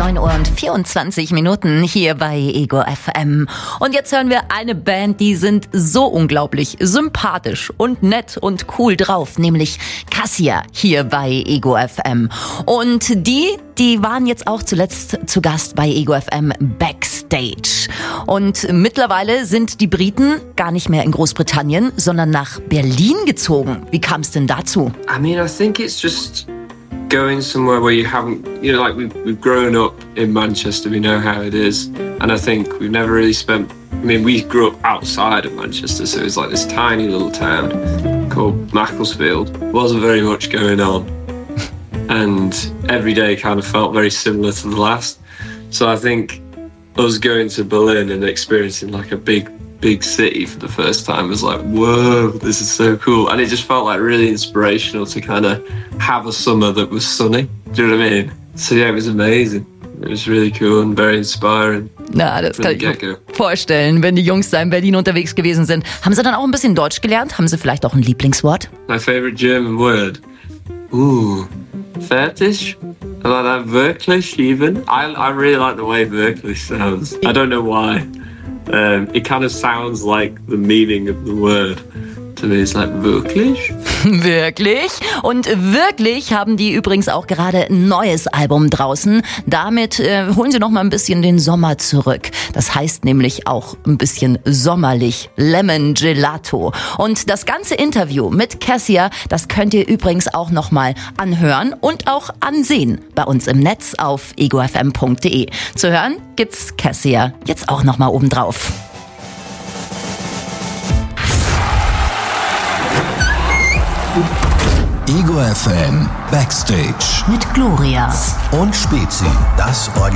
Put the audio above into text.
9:24 hier bei Ego FM. Und jetzt hören wir eine Band, die sind so unglaublich sympathisch und nett und cool drauf, nämlich Cassia hier bei Ego FM. Und die waren jetzt auch zuletzt zu Gast bei Ego FM Backstage. Und mittlerweile sind die Briten gar nicht mehr in Großbritannien, sondern nach Berlin gezogen. Wie kam es denn dazu? I mean, I think it's just going somewhere where you haven't, you know, like we've grown up in Manchester, we know how it is. And I think we've never really spent, I mean, we grew up outside of Manchester, so it's like this tiny little town called Macclesfield. Wasn't very much going on. And every day kind of felt very similar to the last. So I think us going to Berlin and experiencing like a big city for the first time was like, whoa, this is so cool. And it just felt like really inspirational to kind of have a summer that was sunny. Do you know what I mean? So yeah, it was amazing. It was really cool and very inspiring. Na, das kann ich mir vorstellen, wenn die Jungs da in Berlin unterwegs gewesen sind. Haben sie dann auch ein bisschen Deutsch gelernt? Haben sie vielleicht auch ein Lieblingswort? My favorite German word? Fertig? I like that, wirklich even. I really like the way wirklich sounds. I don't know why. It kind of sounds like the meaning of the word. To me, it's like, wirklich? Wirklich? Und wirklich haben die übrigens auch gerade ein neues Album draußen. Damit holen sie noch mal ein bisschen den Sommer zurück. Das heißt nämlich auch ein bisschen sommerlich. Lemon Gelato. Und das ganze Interview mit Cassia, das könnt ihr übrigens auch noch mal anhören und auch ansehen bei uns im Netz auf egofm.de. Zu hören gibt's Cassia jetzt auch noch mal obendrauf. Ego FM Backstage Mit Gloria und Spezi, das